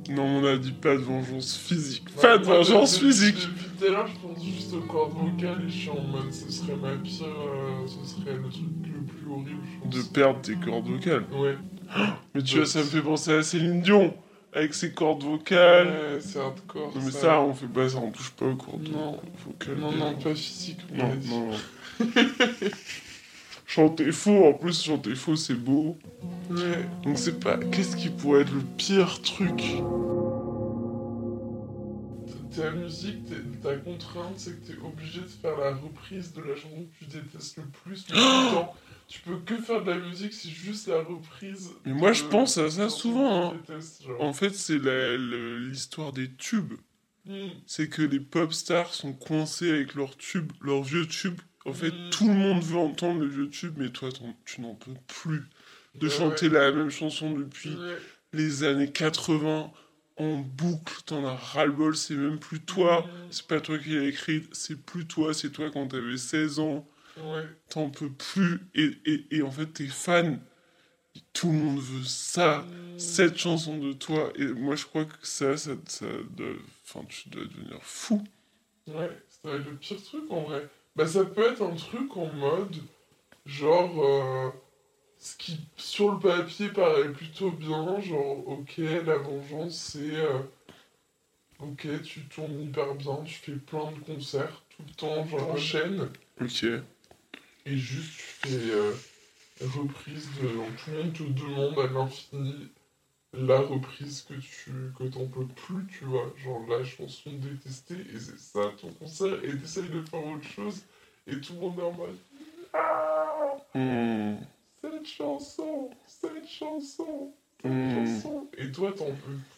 Non, on a dit pas de vengeance physique. Pas de vengeance physique. Depuis tout à l'heure, je pense juste aux cordes vocales et je suis en mode, ce serait ma pire. Ce serait le truc le plus horrible, je pense. De perdre tes cordes vocales. Ouais. Mais tu vois, ça me fait penser à Céline Dion. Avec ses cordes vocales. Ouais, c'est hardcore. Non, mais ça, on fait pas ça, on touche pas aux cordes vocales. Non, pas physique. Non. Chanter faux, en plus, chanter faux, c'est beau. Ouais. Donc c'est pas... Qu'est-ce qui pourrait être le pire truc? Ta musique, ta contrainte, c'est que t'es obligé de faire la reprise de la chanson que tu détestes le plus, mais tout le temps. Tu peux que faire de la musique, c'est juste la reprise. Mais moi, je pense à ça chanson souvent. que tu détestes, En fait, c'est l'histoire des tubes. C'est que les pop stars sont coincés avec leurs tubes, leurs vieux tubes. En fait, tout le monde veut entendre les vieux tubes, mais toi, tu n'en peux plus de chanter la même chanson depuis les années 80 en boucle. T'en as ras-le-bol, c'est même plus toi. C'est pas toi qui l'as écrite, c'est plus toi, c'est toi quand t'avais 16 ans. T'en peux plus. Et en fait, t'es fan. Tout le monde veut ça, cette chanson de toi. Et moi, je crois que ça doit... Enfin, tu dois devenir fou. Ouais, ça va être le pire truc en vrai. Bah, ça peut être un truc en mode, genre, ce qui sur le papier paraît plutôt bien, genre, ok, la vengeance c'est. Ok, tu tournes hyper bien, tu fais plein de concerts tout le temps, genre enchaîne. Ok. Et juste tu fais reprise de. Tout le monde te demande à l'infini la reprise que t'en peux plus, tu vois. Genre la chanson détestée, et c'est ça ton concert, et t'essayes de faire autre chose, et tout le monde est en mode. Cette chanson. Et toi t'en peux